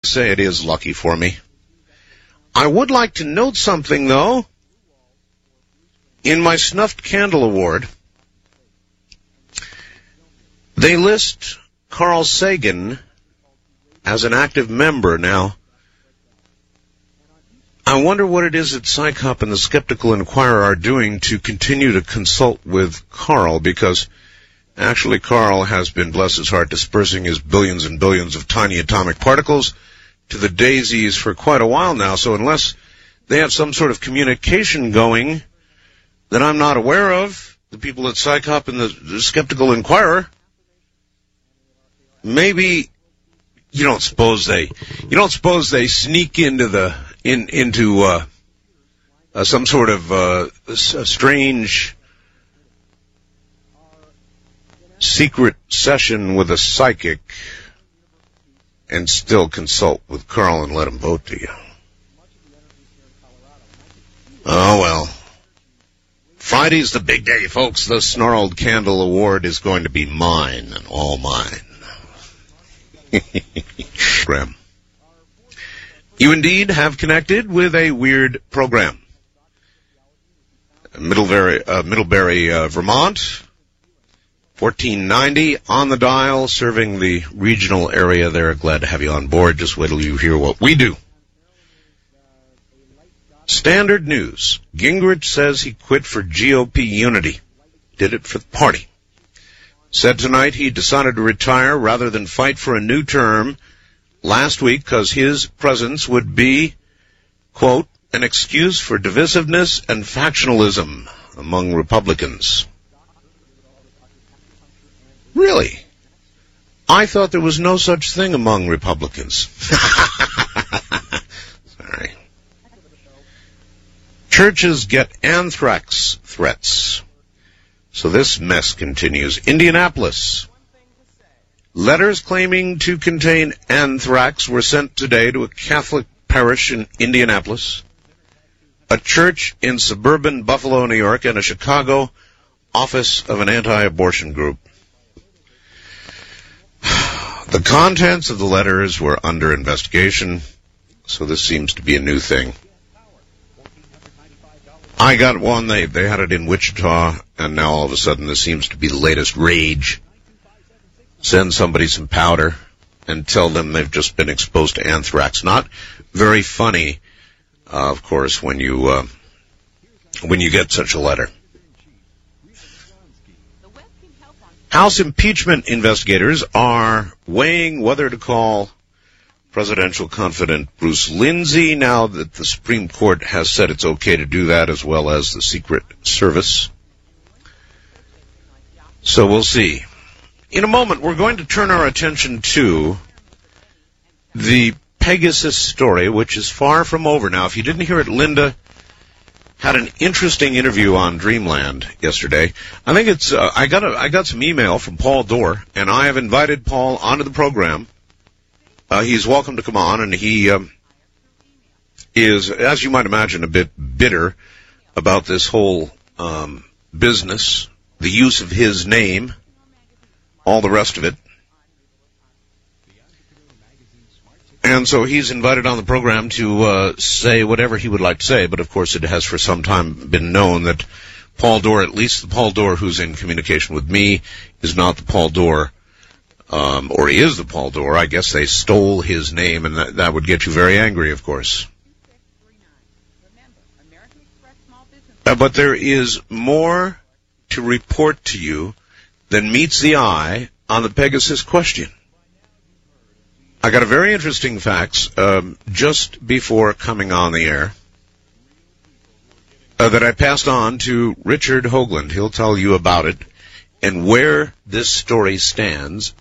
say it is lucky for me. I would like to note something, though. In my Snuffed Candle Award, they list Carl Sagan as an active member. Now, I wonder what it is that Psychop and the Skeptical Inquirer are doing to continue to consult with Carl, because actually Carl has been, bless his heart, dispersing his billions and billions of tiny atomic particles to the daisies for quite a while now. So unless they have some sort of communication going that I'm not aware of, the people at Psychop and the Skeptical Inquirer, maybe you don't suppose they sneak into some sort of a strange secret session with a psychic and still consult with Carl and let him vote to you. Oh, well. Friday's the big day, folks. The Snarled Candle Award is going to be mine and all mine. Graham. You indeed have connected with a weird program. Middlebury, Vermont, 1490 on the dial, serving the regional area there. Glad to have you on board. Just wait till you hear what we do. Standard News. Gingrich says he quit for GOP unity. Did it for the party. Said tonight he decided to retire rather than fight for a new term last week because his presence would be, quote, an excuse for divisiveness and factionalism among Republicans. Really? I thought there was no such thing among Republicans. Sorry. Churches get anthrax threats. So this mess continues. Indianapolis. Letters claiming to contain anthrax were sent today to a Catholic parish in Indianapolis, a church in suburban Buffalo, New York, and a Chicago office of an anti-abortion group. The contents of the letters were under investigation, so this seems to be a new thing. I got one, they had it in Wichita, and now all of a sudden this seems to be the latest rage. Send somebody some powder and tell them they've just been exposed to anthrax. Not very funny, of course, when you get such a letter. House impeachment investigators are weighing whether to call presidential confidant Bruce Lindsay now that the Supreme Court has said it's okay to do that, as well as the Secret Service. So we'll see. In a moment, we're going to turn our attention to the Pegasus story, which is far from over now. If you didn't hear it, Linda had an interesting interview on Dreamland yesterday. I think it's I got some email from Paul Dorr, and I have invited Paul onto the program. He's welcome to come on, and he is, as you might imagine, a bit bitter about this whole business, the use of his name, all the rest of it. And so he's invited on the program to say whatever he would like to say, but of course it has for some time been known that Paul Dorr, at least the Paul Dorr who's in communication with me, is not the Paul Dorr, or is the Paul Dorr. I guess they stole his name, and that would get you very angry, of course. But there is more to report to you than meets the eye on the Pegasus question. I got a very interesting facts just before coming on the air that I passed on to Richard Hoagland. He'll tell you about it and where this story stands